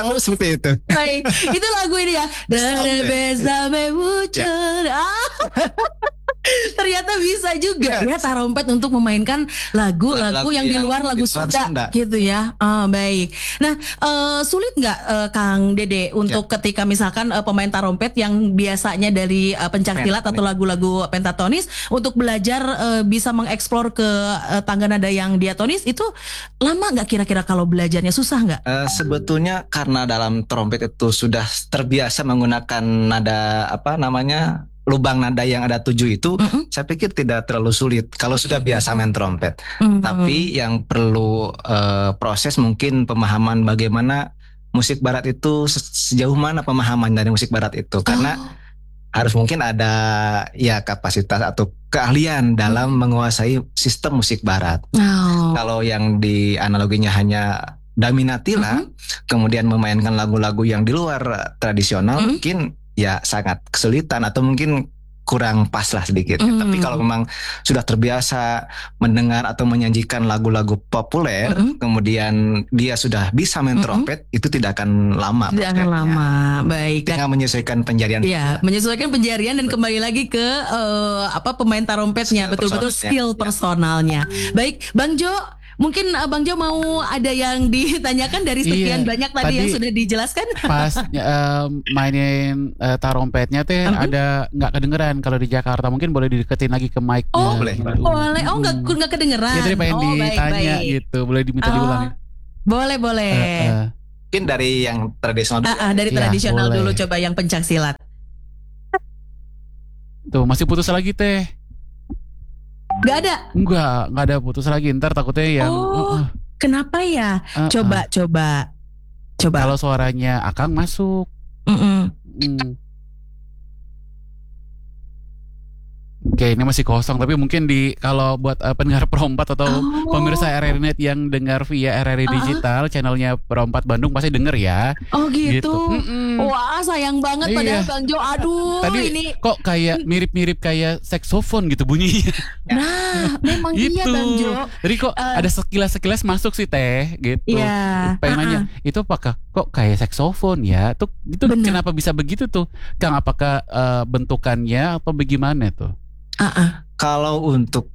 tahu seperti itu. Baik, itu lagu ini ya. Dari Besame Muncul. Ternyata bisa juga ya tarompet untuk memainkan lagu-lagu yang di luar lagu Sunda gitu ya. Baik. Nah, sulit nggak Kang Dede untuk ketika misalkan pemain tarompet yang biasanya dari pencaksilat atau lagu-lagu pentatonis untuk belajar bisa mengeksplor ke tangga nada yang diatonis, itu lama nggak kira-kira kalau belajarnya, susah nggak? Sebetulnya karena dalam trompet itu sudah terbiasa menggunakan nada lubang nada yang ada 7 itu, saya pikir tidak terlalu sulit kalau sudah biasa main trompet. Tapi yang perlu proses mungkin pemahaman bagaimana musik barat itu, sejauh mana pemahaman dari musik barat itu. Karena harus mungkin ada ya kapasitas atau keahlian dalam menguasai sistem musik barat. Kalau yang di analoginya hanya Daminatila, kemudian memainkan lagu-lagu yang di luar tradisional, mungkin ya sangat kesulitan atau mungkin kurang pas lah sedikit. Tapi kalau memang sudah terbiasa mendengar atau menyajikan lagu-lagu populer, kemudian dia sudah bisa main trompet, itu tidak akan lama. Tidak akan lama. Baik. Tinggal menyesuaikan penjarian. Iya, menyesuaikan penjarian dan kembali lagi ke pemain tarompetnya, betul-betul skill personalnya. Baik, Bang Jo. Mungkin Bang Jo mau ada yang ditanyakan dari sekian banyak tadi yang sudah dijelaskan. Pas mainin tarompetnya teh ada nggak kedengeran kalau di Jakarta, mungkin boleh dideketin lagi ke mic. Boleh. Oh nggak kedengeran. Ya tadi pengen ditanya gitu, boleh diminta diulang. Boleh. Mungkin dari yang tradisional dulu. Dari tradisional dulu, coba yang pencaksilat. Tuh masih putus lagi teh. Gak ada? Enggak ada putus lagi. Ntar takutnya yang kenapa ya? Coba. Kalau suaranya Akang masuk. Oke, ini masih kosong, tapi mungkin kalau buat pendengar Pro4 atau pemirsa RRI Net yang dengar via RRI Digital, channelnya Pro4 Bandung pasti denger ya. Oh gitu. Wah, sayang banget padahal Bang Jo. Aduh, tadi ini kok kayak mirip-mirip kayak saksofon gitu bunyinya. Nah, memang iya Bang Jo. Jadi kok ada sekilas masuk sih teh gitu. Iya. Pengen nanya, itu apakah kok kayak saksofon ya? Itu kenapa bisa begitu tuh? Kang, apakah bentukannya atau bagaimana tuh? Kalau untuk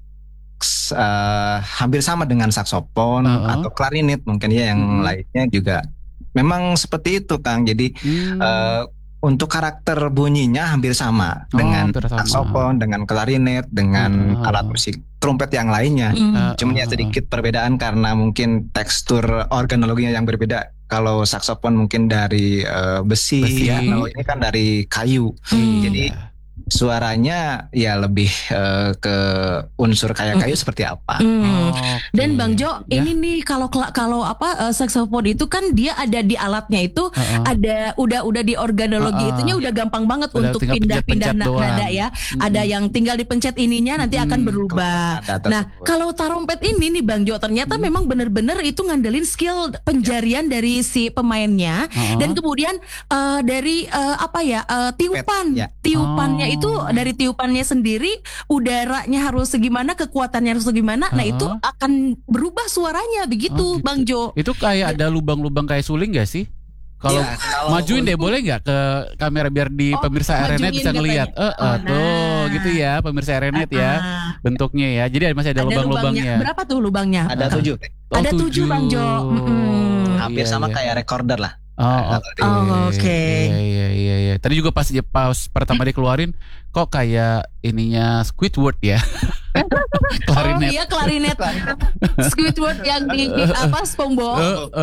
hampir sama dengan saksofon atau klarinet mungkin ya, yang lainnya juga memang seperti itu Kang. Jadi untuk karakter bunyinya hampir sama dengan saksofon, dengan klarinet, dengan alat musik trompet yang lainnya. Cuman ya sedikit perbedaan karena mungkin tekstur organologinya yang berbeda. Kalau saksofon mungkin dari besi. Ya, kalau ini kan dari kayu. Jadi suaranya ya lebih ke unsur kayak kayu seperti apa. Dan Bang Jo, ini nih kalau saksofon itu kan dia ada di alatnya itu, ada udah di organologi itunya udah gampang banget untuk pindah-pindah nada ya. Ada yang tinggal dipencet ininya nanti akan berubah. Nah, kalau tarompet ini nih Bang Jo, ternyata memang benar-benar itu ngandelin skill penjarian dari si pemainnya, dan kemudian dari tiupannya itu, dari tiupannya sendiri udaranya harus segimana, kekuatannya harus segimana. Nah itu akan berubah suaranya begitu, gitu. Bang Jo. Itu kayak ada lubang-lubang kayak suling gak sih? Kalau majuin deh, boleh nggak ke kamera biar di pemirsa RNet bisa ngelihat? Tuh gitu ya pemirsa RNet ya bentuknya ya. Jadi masih ada lubang-lubangnya. Berapa tuh lubangnya? Ada 7. Ada 7 Bang Jo. Hampir sama kayak recorder lah. Oke. Iya. Tadi juga pas pertama dikeluarin kok kayak ininya Squidward ya. Klarinet. Iya, klarinet. Squidward yang di SpongeBob.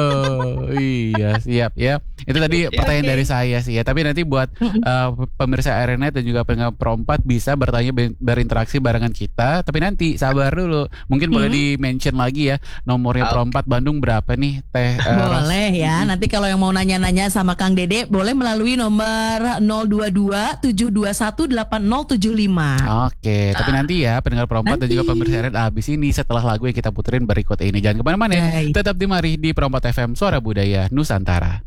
Iya, siap ya. Itu tadi pertanyaan dari saya sih ya. Tapi nanti buat pemirsa RNet dan juga pendengar Pro4 bisa bertanya, berinteraksi barengan kita. Tapi nanti sabar dulu. Mungkin boleh di-mention lagi ya nomornya Pro4 Bandung berapa nih Teh? Boleh ya. Nanti kalau yang mau nanya-nanya sama Kang Dede boleh melalui nomor 022 721 8075. Oke, tapi nanti ya pendengar Pro4 dan juga pemirsa RNet habis ini setelah lagu yang kita puterin berikut ini. Jangan kemana-mana ya. Tetap di Mari di Pro4 FM Suara Budaya Nusantara.